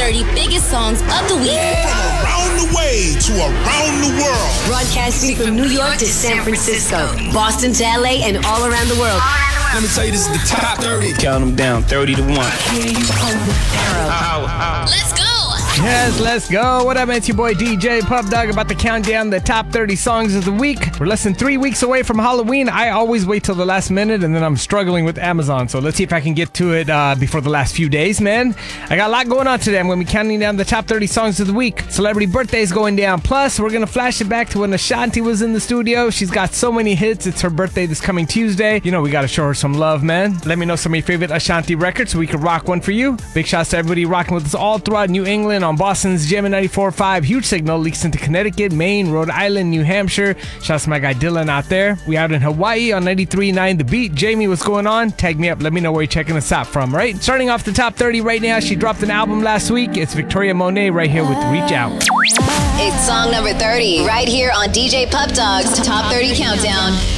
30 biggest songs of the week. From around the way to around the world. Broadcasting from New York to San Francisco, Boston to LA, and all around the world. Let me tell you, this is the top 30. Count them down, 30 to 1. Let's go. Yes, let's go. What up, it's your boy DJ Pup Dog, about to count down the top 30 songs of the week. We're less than 3 weeks away from Halloween. I always wait till the last minute, and then I'm struggling with Amazon. So let's see if I can get to it before the last few days, man. I got a lot going on today. I'm going to be counting down the top 30 songs of the week. Celebrity birthdays going down. Plus, we're going to flash it back to when Ashanti was in the studio. She's got so many hits. It's her birthday this coming Tuesday. You know, we got to show her some love, man. Let me know some of your favorite Ashanti records so we can rock one for you. Big shouts to everybody rocking with us all throughout New England on Boston's Gem 94.5. Huge signal leaks into Connecticut, Maine, Rhode Island, New Hampshire. Shouts to my guy Dylan out there. We out in Hawaii on 93.9 The Beat. Jamie, what's going on? Tag me up. Let me know where you're checking us out from, right? Starting off the top 30 right now, she dropped an album last week. It's Victoria Monet right here with Reach Out. It's song number 30 right here on DJ Pup Dog's Top 30 Countdown.